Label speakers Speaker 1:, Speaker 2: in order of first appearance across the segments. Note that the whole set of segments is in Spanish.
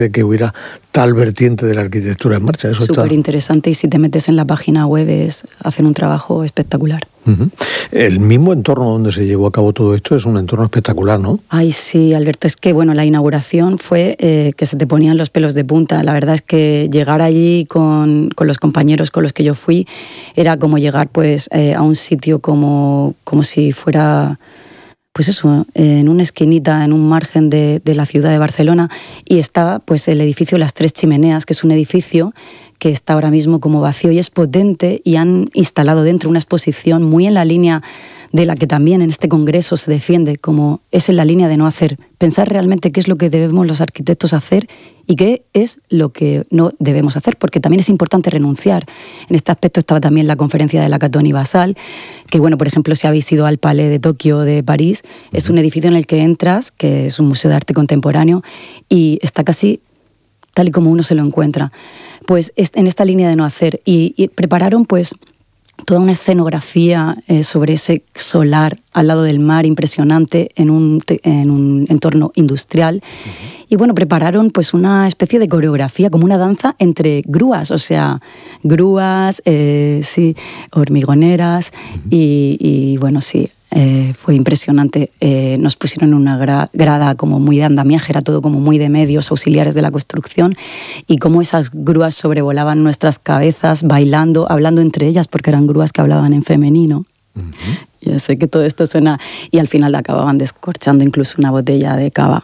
Speaker 1: de que hubiera tal vertiente de la arquitectura en marcha. Eso
Speaker 2: súper interesante, y si te metes en la página web hacen un trabajo espectacular.
Speaker 1: El mismo entorno donde se llevó a cabo todo esto es un entorno espectacular, ¿no?
Speaker 2: Ay, sí, Alberto, es que la inauguración fue que se te ponían los pelos de punta. La verdad es que llegar allí con los compañeros con los que yo fui era como llegar pues a un sitio como si fuera, pues eso, en una esquinita, en un margen de la ciudad de Barcelona, y estaba pues el edificio Las Tres Chimeneas, que es un edificio que está ahora mismo como vacío y es potente, y han instalado dentro una exposición muy en la línea de la que también en este congreso se defiende, como es en la línea de no hacer, pensar realmente qué es lo que debemos los arquitectos hacer y qué es lo que no debemos hacer, porque también es importante renunciar. En este aspecto estaba también la conferencia de Lacaton y Basal, que por ejemplo, si habéis ido al Palais de Tokio de París, es un edificio en el que entras, que es un museo de arte contemporáneo, y está casi tal y como uno se lo encuentra. Pues en esta línea de no hacer, y prepararon pues toda una escenografía sobre ese solar al lado del mar impresionante en un entorno industrial. Y prepararon pues una especie de coreografía, como una danza entre grúas, o sea, grúas, sí, hormigoneras, y sí, fue impresionante. Nos pusieron en una grada como muy de andamiaje, era todo como muy de medios auxiliares de la construcción, y cómo esas grúas sobrevolaban nuestras cabezas, bailando, hablando entre ellas, porque eran grúas que hablaban en femenino. Ya sé que todo esto suena, y al final acababan descorchando incluso una botella de cava.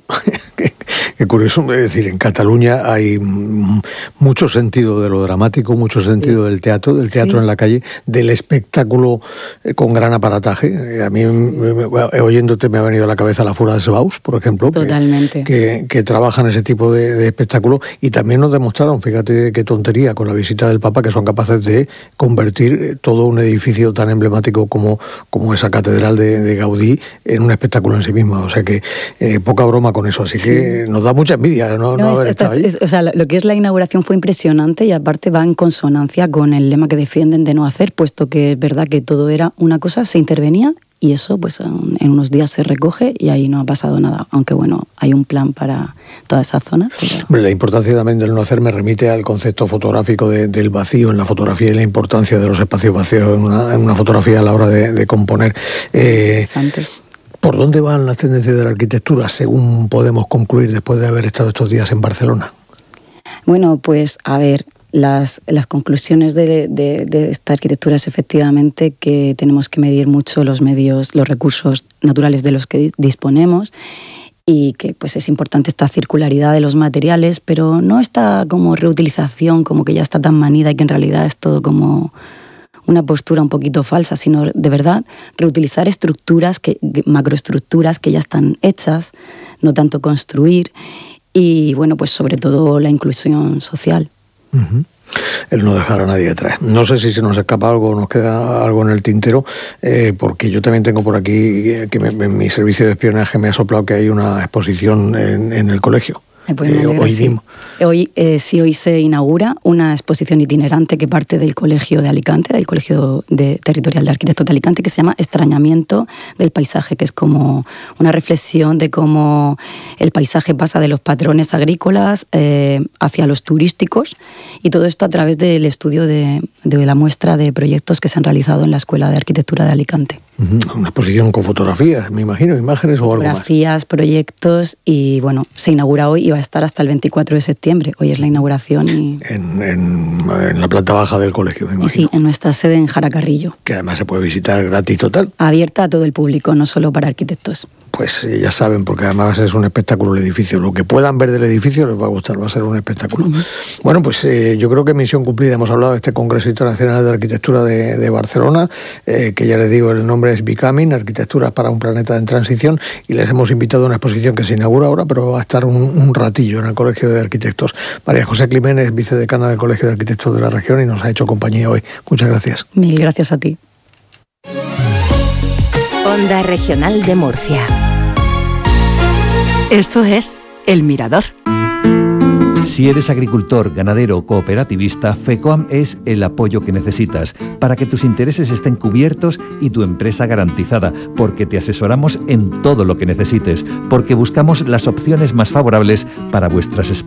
Speaker 1: Qué curioso, es decir, en Cataluña hay mucho sentido de lo dramático, mucho sentido del teatro sí, en la calle, del espectáculo con gran aparataje. A mí, oyéndote, me ha venido a la cabeza la Fura de Sebaus, por ejemplo.
Speaker 2: Totalmente.
Speaker 1: Que trabajan ese tipo de espectáculo, y también nos demostraron, fíjate qué tontería, con la visita del Papa, que son capaces de convertir todo un edificio tan emblemático como esa catedral de Gaudí en un espectáculo en sí misma. O sea que poca broma con eso, así que nos da mucha envidia no haber estado allí.
Speaker 2: O sea, lo que es la inauguración fue impresionante, y aparte va en consonancia con el lema que defienden de no hacer, puesto que es verdad que todo era una cosa, se intervenía, y eso pues en unos días se recoge, y ahí no ha pasado nada, aunque hay un plan para toda esa zona. Pero...
Speaker 1: La importancia también del no hacer me remite al concepto fotográfico del vacío en la fotografía, y la importancia de los espacios vacíos en una fotografía a la hora de componer.
Speaker 2: Interesante.
Speaker 1: ¿Por dónde van las tendencias de la arquitectura, según podemos concluir después de haber estado estos días en Barcelona?
Speaker 2: Pues a ver, las conclusiones de esta arquitectura es efectivamente que tenemos que medir mucho los recursos naturales de los que disponemos, y que pues es importante esta circularidad de los materiales, pero no esta como reutilización, como que ya está tan manida y que en realidad es todo como una postura un poquito falsa, sino de verdad reutilizar macroestructuras que ya están hechas, no tanto construir, y pues sobre todo la inclusión social.
Speaker 1: El no dejar a nadie atrás. No sé si se nos escapa algo, nos queda algo en el tintero, porque yo también tengo por aquí que en mi servicio de espionaje me ha soplado que hay una exposición en el colegio.
Speaker 2: Hoy mismo. Hoy se inaugura una exposición itinerante que parte del Colegio de Alicante, del Colegio Territorial de Arquitectos de Alicante, que se llama Extrañamiento del Paisaje, que es como una reflexión de cómo el paisaje pasa de los patrones agrícolas hacia los turísticos, y todo esto a través del estudio de la muestra de proyectos que se han realizado en la Escuela de Arquitectura de Alicante.
Speaker 1: Una exposición con fotografías, me imagino, imágenes o algo más.
Speaker 2: Fotografías, proyectos, y se inaugura hoy y va a estar hasta el 24 de septiembre. Hoy es la inauguración.
Speaker 1: En la planta baja del colegio, me imagino.
Speaker 2: Sí, en nuestra sede en Jaracarrillo.
Speaker 1: Que además se puede visitar gratis total.
Speaker 2: Abierta a todo el público, no solo para arquitectos.
Speaker 1: Pues ya saben, porque además es un espectáculo el edificio. Lo que puedan ver del edificio les va a gustar, va a ser un espectáculo. Bueno, pues yo creo que misión cumplida. Hemos hablado de este Congreso Internacional de Arquitectura de Barcelona, que ya les digo, el nombre es Becoming, Arquitecturas para un Planeta en Transición, y les hemos invitado a una exposición que se inaugura ahora, pero va a estar un ratillo en el Colegio de Arquitectos. María José Climénez, vicedecana del Colegio de Arquitectos de la región, y nos ha hecho compañía hoy. Muchas gracias.
Speaker 2: Mil gracias a ti.
Speaker 3: Onda Regional de Murcia. Esto es El Mirador.
Speaker 4: Si eres agricultor, ganadero o cooperativista, FECOAM es el apoyo que necesitas para que tus intereses estén cubiertos y tu empresa garantizada, porque te asesoramos en todo lo que necesites, porque buscamos las opciones más favorables para vuestras